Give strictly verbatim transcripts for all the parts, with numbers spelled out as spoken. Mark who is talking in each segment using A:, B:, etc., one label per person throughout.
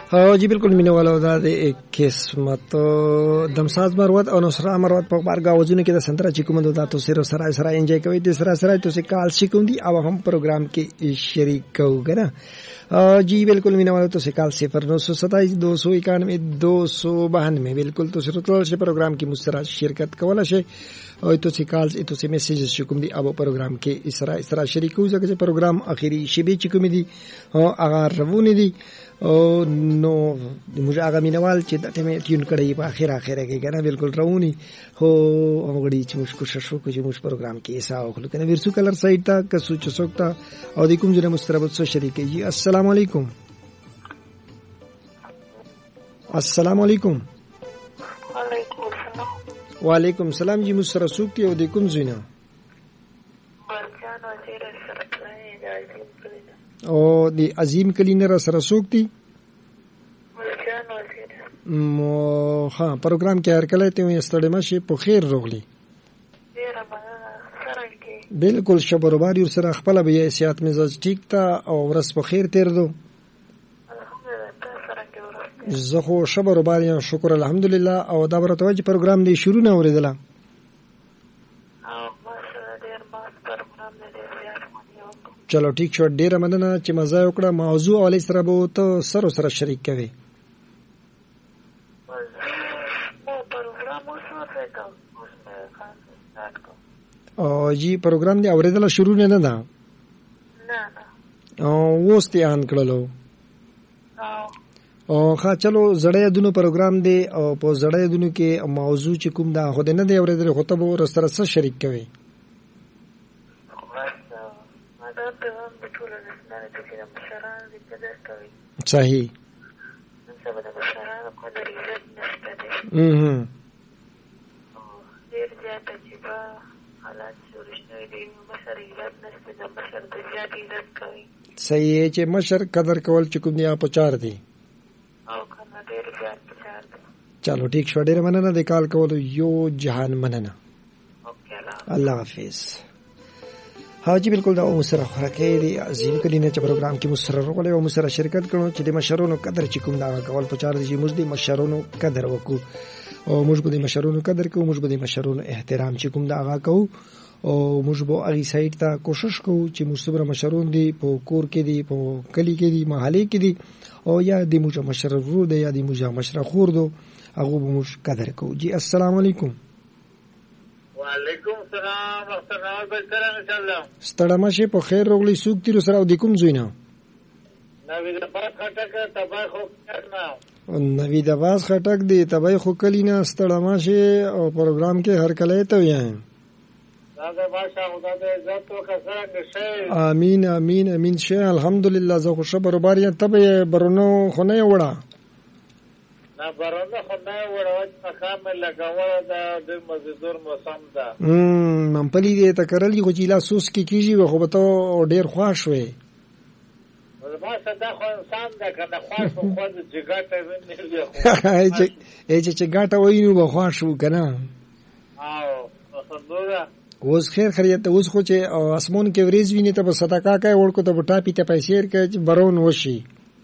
A: ها جی بالکل مینه والا دا د قسمت دمساز مروت او نصر مروت په بارګه وځونه کې د سنترا چې کوم د تاسو سره سره سره انجوای کوي د سره سره تاسو کال شي کوم دي او هم پروګرام کې شریک کوګره جی بالکل مینه والا تاسو کال صفر نو ستایس دو سو اکانوے دو سو بانوے بالکل تاسو راتلل شي پروګرام کې مسترا شرکت کولای شي او تاسو کال تاسو میسیجز شي کوم دي او پروګرام کې اسرا اسرا شریک کوئ ځکه چې پروګرام اخیری شی به چې کوم دي او هغه روونه دي او نو موږ هغه مینوال چې د ټیمه ټیون کړی په اخر اخر کې کنه بالکل راونی هو هغه چې موږ کوشش وکړو چې موږ پروګرام کې ایسا وکړو کنه ورسو کلر سایت تا کسو چسوکتا او د کوم ځای مستربت سو شریک جی السلام علیکم السلام علیکم
B: وعلیکم السلام
A: وعلیکم السلام جی مستر سوکتی او د کوم ځای نه
B: برجان وزیر سره
A: او د عظیم کلینر سره سوکتی
B: برجان وزیر
A: مو ها پروګرام کې هر کله ته یستړی ماشي په خیر روغلی
B: ډیر مننه سره کې
A: بالکل شبربار یو سره خپل به سیاحت مزاج ټیک تا او ورس په خیر تیر دو
B: الحمدلله سره کې ورسته
A: زه خو شبربار یم شکر الحمدلله او دا برته چې پروګرام دی شروع نه اوریدله چلو ٹھیک شو ډیره مننه چې مزه وکړه موضوع اولی سره به ته سره سره شریک کوي او جی پروګرام دی اوریدل شروع نه نه ده
B: نه نه
A: او وستي ان کړلو او ښه چلو زړې دونو پروګرام دی او په زړې دونو کې موضوع چې کوم دا خو نه دی اوریدل خو ته به سره سره شریک کوي صحیح mhm صحیح چې مشر قدر کول چې کوم دی په چار دی چلو ٹھیک شو ډیر مننه د کال کول یو جهان مننه الله حافظ ها جی بالکل دا مسره خرکې دی عظیم کلینه چې پروګرام کې مسره وروړي او مسره شرکت کړو چې د مشرونو قدر چې کوم دا کول په چار دي چې موږ د مشرونو قدر وکړو او موږ به د مشرونو قدر کوو موږ به د مشرونو احترام چې کوم دا هغه کوو او موږ به اغي سایت ته کوشش کوو چې مصبر مشرون دي په کور کې دي په کلی کې دي محلي کې دي او یا د موږ مشر ورو دی یا د موږ مشر خور دو هغه به موږ قدر کوو جی السلام علیکم
C: وعلیکم السلام ورحمۃ اللہ وبرکاتہ
A: ستړه مشه په خیر روغلی سوق تیر سره د کوم زوینه
C: نوی د باز خټک تبای خو کرنا
A: نوی د باز خټک دی تبای خو کلینا ستړه مشه او پروګرام کې هر کله ته ویم
C: دا باشا خدا دې عزت او کسان نشه
A: امین امین امین شه الحمدلله زه خو شبر باریا تبه برونو خونه وړه
C: نه برونه خو نه وړوت مقام لګاوه دا د مزدور موسم ده
A: ام من پلی دې تکرلی خو چې لا سوس کې کیږي خو به ته ډیر خوښ وې
C: ما صدا خو انسان ده کنه خوښ خو د جګټه ونه دی
A: چې چې چې ګټه وینو به خوښ و کنه
C: او خبره
A: اوس خیر خیریت اوس خو چې اسمون کې وریز ویني ته په صدقه کوي ورکو ته بټا پیته پیسې کوي برون وشي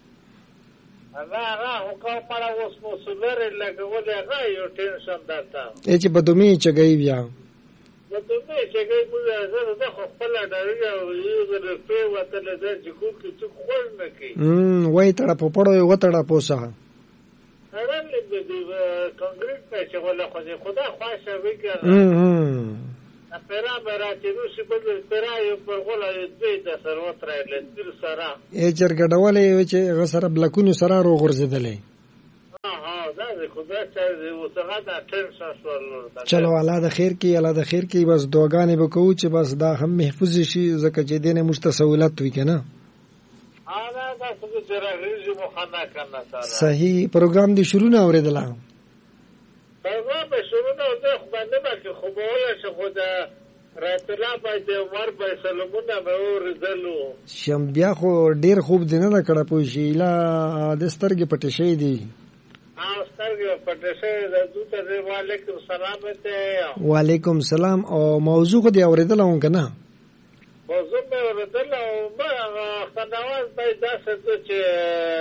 C: نه نه هو کوم پر اوس مو سولر لګول هغه یو ټینشن درته
A: چې بدومي چګي بیا
C: بدومي چګي موږ زه د خپل ډاري او یو د په وته له چې کو کې څه خور نه کوي
A: ام وای تړه په پړو وتړه پوسه
C: هغه د کانګریټ په چې ولا خو خدا خواشه وکړه
A: ام
C: پیرا برا چې روسي بل پیرا یو پر غولا دې د سروت راځل تل سره
A: ای چرګډولې چې غسر بلکونو سره رو غرزدلې
C: ها ها دا خدا چې وسغه دا ټنشن شول
A: چلو الله د خیر کې الله د خیر کې بس دوغانې وکړو چې بس دا هم محفوظ شي ځکه چې دینه مستسهولت وي کنه
C: ها دا دا څه راغلی مو خنا کنه سره
A: صحیح پروګرام دی شروع نه اوریدلا
C: پروګرام به شروع نه ده خو باندې به خو بوله چې خو دا راتلا باندې عمر به سلامونه به ورزلو
A: شم بیا خو ډیر خوب دی نه کړه پوه شي لا د سترګې پټې شي دی
C: ها سترګې پټې شي د دوته وعلیکم السلام ته
A: وعلیکم السلام او موضوع خو دی اوریدل اون کنه
C: موضوع به اوریدل او ما خداواز به دا څه چې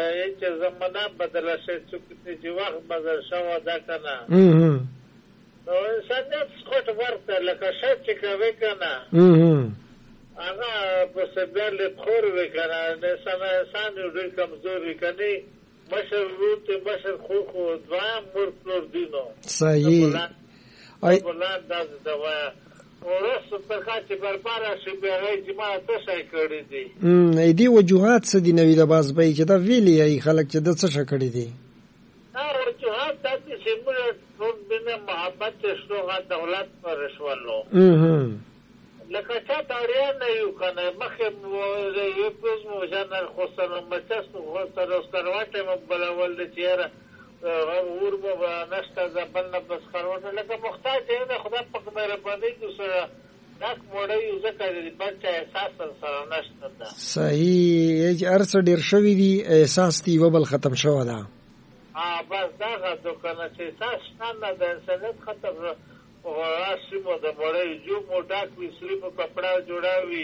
C: زمانه بدله شي چې وخت بدل شوی دا که نه نو انسانیت څخه ورته لکه شی چې کوي که نه هغه پسې بیا لتخور وي که نه انسان یو ډېر کمزور وي که نه مشر ورور ته مشر خور خو دویم مور پلور دي نو
A: صحیح
C: بلان داسې ته وایه ورسته ترخه چې برباره شي بیا هغوی چې ما څه شی کړي دي
A: دې وجوهات څه دي نوید عباس بهی چې دا ویلي یې خلک چې ده څه شه کړي دي
C: وجوهات دا دي چې موږ ټول مینه محبت چې شنو هغه دولت پر شولو لکه چا ته اړیا نه یو که نه مخکې یو پوز مو جنرال خسرو مچست خسرو سکرواټی مو بلول دی چې یاره اور مو به نشته د بل نه بس خروټه لکه محتاج دی د خدای پاک مهربانۍ کې سره ډاک موړی یو ځکه د بل چا احساس سره نشته ده
A: صحیح هر څه ډېر شوي دي احساس دی یوه بل ختم شوی ده
C: بس دغه دو که نه چې احساس شته نه د انسانیت ختم راشي مو د مړی جو مو ډاک وي سري مو کپړه جوړاوي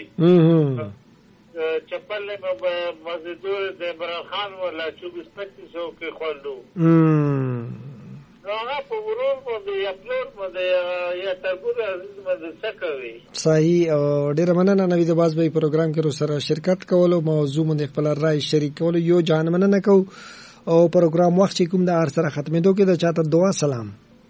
C: چپل مو مزدور د عمران خان ولا چوبیس پچیس سو کې خوړلو نو هغه په ورور باندې یا پلور باندې یا تربور عزیز باندې څه کوي
A: صحیح او ډېره مننه نوید عباس بهی پروګرام کې سره شرکت کولو موضوع باندې خپل رائے شریک کولو یو جان مننه کو او پروګرام وخت چې کوم د هر سره ختمېدو کې د چاته دعا سلام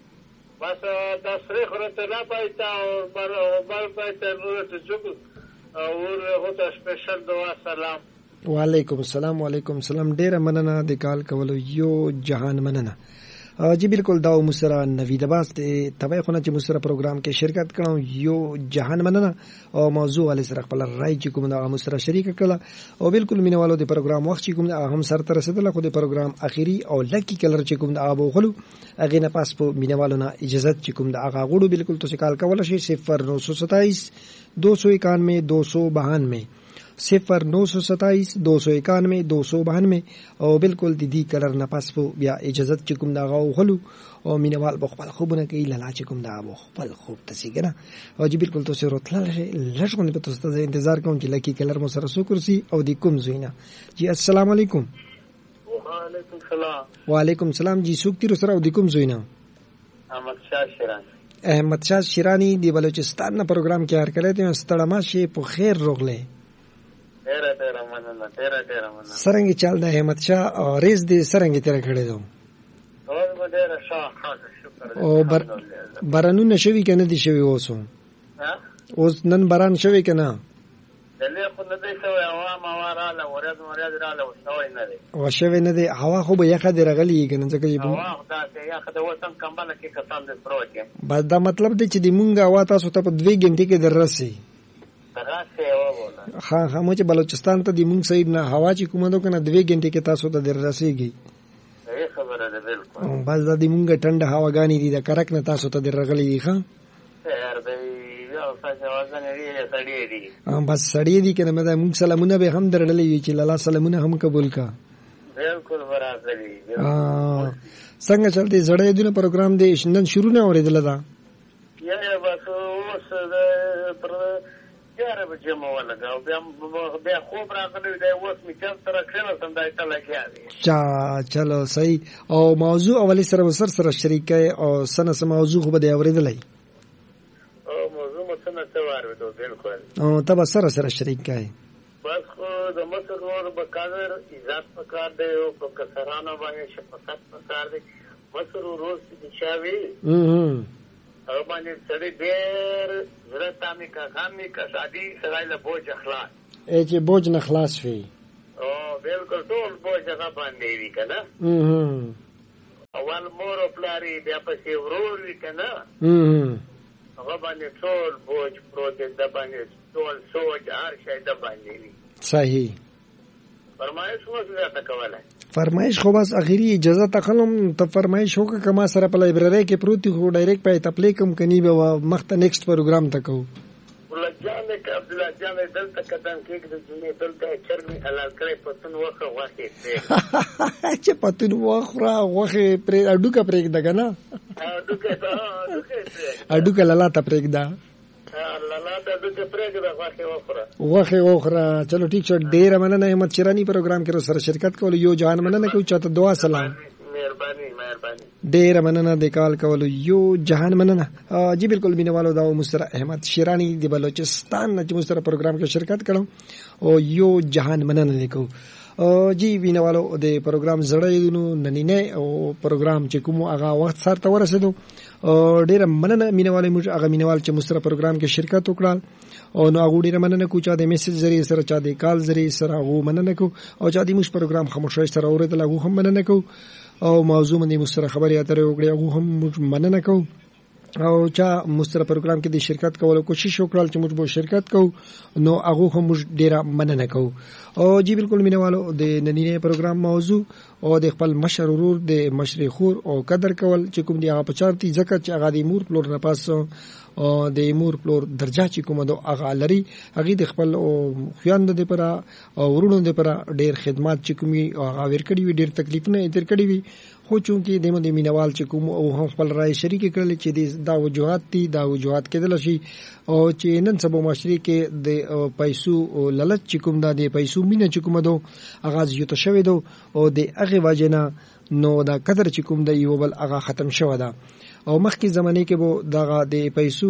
C: بس دا سره خورته لا پایتا او بر بر پایتا نور ته جوګ او هوته سپیشل دعا سلام
A: وعلیکم السلام وعلیکم السلام ډیره مننه د کال کولو یو جهان مننه جی بالکل دا مسره نوید عباس ته تبای خونه چې مسره پروګرام کې شرکت کړم یو جهان مننه او موضوع علی سره خپل رائے چې کوم دا مسره شریک کړه او بالکل مینوالو د پروګرام وخت چې کوم دا هم سره تر رسیدله خو د پروګرام اخیری او لکی کلر چې کوم دا ابو غلو اغه نه پاس په مینوالو نه اجازه چې کوم دا هغه غوړو بالکل تاسو کال کول شي صفر نو سو ستائیس دو سو اکانوے دو سو بہانوے صفر نو سو ستائیس دو سو اکانوے دو سو بہانوے او بالکل د دې کلر نه پاس په بیا اجازه چې کوم دا غوړو او مینوال بخپل خوبونه کوي لاله چې کوم دا بخپل خوب تاسو ګره او جی بالکل تاسو راتلل شي لږونه په تاسو ته انتظار کوم چې لکی کلر مو سره سو کرسي او د کوم زوینا جی السلام علیکم
C: وعلیکم السلام
A: وعلیکم السلام جی سوکتی سره او د کوم زوینا
C: احمد شاه شیرانی
A: احمد شاه شیرانی دی بلوچستان نه پروګرام کې هر کله ته ستړما شي په خیر روغله
C: ډیره ډیره مننه ډیره ډیره مننه
A: سرنګ چل د احمد شاه او ریز دې سرنګ تیر کړی دو
C: اور به ډیره ښه شکر
A: او بر بارانونه شوي کنه دي شوي اوسو
C: ها
A: اوس نن باران شوي کنه
C: دلې خو نه دی شوی هوا ما وراله ورځ ورځ رااله وشوي نه دی
A: او شوي نه دی هوا خو به یخه دی رغلی کنه ځکه چې
C: هوا خدا ته یخه د وطن کمبله کې کسان د پروت
A: بس دا مطلب دی چې د مونږه هوا تاسو ته په دوه غنټې کې دررسي
C: راځي هوا ولا
A: ها ها مو چې بلوچستان ته د مونږ سید نه هوا چې کومه دو کنه دوه غنټې کې تاسو ته دررسيږي
C: صحیح خبره ده بالکل
A: بس د دې مونږه ټنډه هواګانی دي د کرک نه تاسو ته درغلی دي ښا
C: خیر دی یو څه هواګانی لري سړی دی
A: بس سړی دی کنه مې مونږ سلامونه به هم درړلې چې لاله سلامونه هم قبول کا
C: بالکل برابر دی
A: څنګه چلته زړې دونه پروګرام دی نن شروع نه اوریدل دا
C: یا بس اوس پر یاره بچې مو ولګاو بیا بیا خوب راغلی دی اوس مې چل سره کښېنه سم دا ته لګیا دی
A: چا چلو صحیح او موضوع اولی سره وسر سره شریک کړي او سنه سم موضوع خو به دی اوریدلای
C: او موضوع مو څنګه څه واردو بالکل
A: او تبه سره سره شریک کړي
C: بس خو د مصر ور بقادر عزت پکار دی او په کسرانو باندې شفقت پکار دی مصر روز چې چاوي
A: هم
C: او باندې سړی ډېر زړه تامي کا خامي کا شادي سړی له بوج اخلاص
A: ای چې بوج نه خلاص وي
C: او بالکل ټول بوج هغه باندې وی کنه
A: هم
C: اول مور او پلاری بیا پسې ورور وی کنه
A: هم
C: هغه باندې ټول بوج پروت د باندې ټول سوچ هر شي د باندې وی
A: صحیح
C: فرمایش مو زیاته کوله
A: فرمایش خو بس اخیری اجازه تخلم ته فرمایش وکړه کما سره په لایبرری کې پروت خو ډایرکټ په تپلی کوم کني به مخته نیکسټ پروګرام تکو
C: ولله جان ک عبد الله جان دلته قدم کې د دنیا دلته چرمي حلال کړي پتون وخه واخې
A: چې پتون وخره وخه پرې اډوکه پرېګ دغه نه
C: اډوکه اډوکه
A: اډوکه لاله ته پرېګ دا
C: لاله د پرېږه د غوښه وخوره
A: غوښه وخوره. چلو ٹھیک شو. ډیره مننه احمد شیرانی پروګرام کې سره شرکت کول. یو جهان مننه کوم چاته دعا سلام.
C: مهرباني مهرباني.
A: ډیره مننه د کال کول. یو جهان مننه. جی بالکل مینوالو دا مستر احمد شیرانی د بلوچستان چې مستر پروګرام کې شرکت کړو او یو جهان مننه لیکو. جی وینوالو د پروګرام زړې نو ننینه او پروګرام چې کوم هغه وخت سره ته ورسېدو. ډیره مننه مینوالو موږ هغه مینوال چې مستر پروګرام کې شرکت وکړل او نو هغه ډیره مننه کو چې د میسج ذریعہ سره چا د کال ذریعہ سره هغه مننه کو او چې د موږ پروګرام خاموشای سره اورېدل هغه هم مننه کو او موضوع باندې مستر خبرې اترې وکړي هغه هم موږ مننه کو او چا مستر پروګرام کې د شرکت کولو کوشش وکړل چې موږ به شرکت کوو نو هغه هم موږ ډیره مننه کوو. او جی بالکل مینوالو د نننې پروګرام موضوع او د خپل مشر ورور د مشر خور او قدر کول چې کوم دی هغه پچارتي ځکه چې هغه د مور پلور نه پاس او د مور پلور درجه چې کوم دو هغه لري هغه د خپل خويند د پر او ورونو د پر ډیر خدمات چې کومي هغه ورکړي وي ډیر تکلیفونه تیر کړي وي خو چونکی د مو د مینوال چې کوم او هم خپل رائے شریک کړل چې دا وجوهات دي دا وجوهات کېدل شي او چې نن سبا معاشري کې د پیسو لالچ چې کوم دا د پیسو مینه چې کوم دو اغاز یو ته شوی دو او د هغه وجنه نو دا قدر چې کوم د یو بل هغه ختم شو دا او مخکې زمانه کې بو دغه د پیسو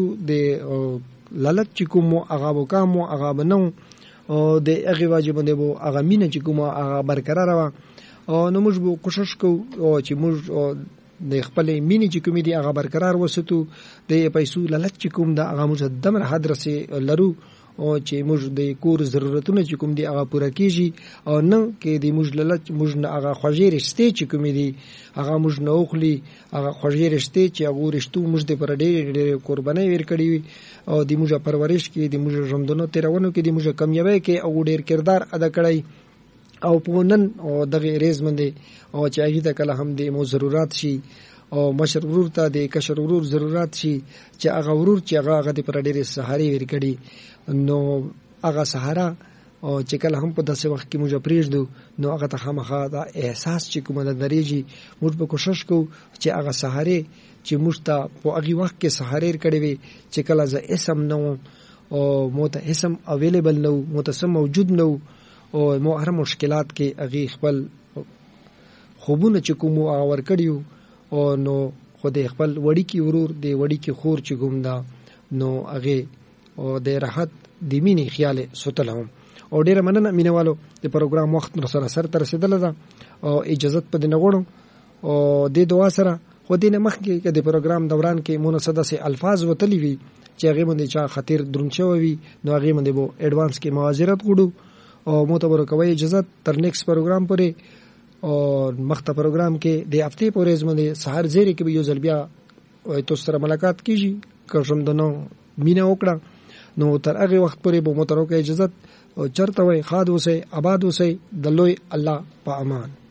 A: د لالچ چې کوم هغه وکامو هغه بنو او د هغه واجب دی بو هغه مینه چې کوم هغه برقرار و او نو موږ به کوشش کوو چې موږ د خپل مینې چې کوم دي هغه برقرار وساتو د پیسو لالچ چې کوم دا هغه موږ دمر حدرسه لرو او چې موږ د کور ضرورتونه چې کوم دي هغه پوره کیږي او نه کې د موږ لالچ موږ نه هغه خوږی رشته چې کوم دي هغه موږ نه اوخلي هغه خوږی رشته چې هغه رشتو موږ د پر ډېر ډېر قرباني ورکړي وي او د موږ پرورش کې د موږ ژوندونو تیرونو کې د موږ کمیابی کې او ډېر کردار ادا کړی او پونن او دغه ریز باندې او چې هغه ته کله هم د مو ضرورت شي او مشر ورور ته د کشر ورور ضرورت شي چې هغه ورور چې هغه هغه د پر ډېر سهاري ورکړي نو هغه سهارا او چې کله هم په داسې وخت کې موږ پریږدو نو هغه ته خامخا دا احساس چې کومه د نریږي موږ به کوشش کوو چې هغه سهاري چې موږ ته په هغه وخت کې سهاري کړي وي چې کله ز اسم نو او مو ته اسم اویلیبل نو متصم موجود نو او مو هر مشکلات کې هغه خپل خوبونه چې کوم هغه ور کړیو او نو خو د خپل وړي کې ورور د وړي کې خور چې ګوم دا نو هغه او د راحت د مینې خیال سوتلهم او ډیره مننه مینوالو د پروګرام وخت نو سره سره تر رسیدل ده او اجازه په دې نغړو او د دعا سره خو دې نه مخکې کې د پروګرام دوران کې مونږ سه الفاظ وتلی وي چې هغه باندې چا خطر درنچوي وي نو هغه باندې وو اډوانس کې معذرت غوړو او معتبر کوي اجازه تر نیکس پروګرام پورې او مخته پروګرام کې د هفته پورې زموږ سحر زیری کې یو ځل بیا تاسو سره ملاقات کیږي کوم دنو مینا وکړه نو تر هغه وخت پورې به مترو کې اجازه او چرته وي خاد اوسه آباد اوسه د لوی الله په امان.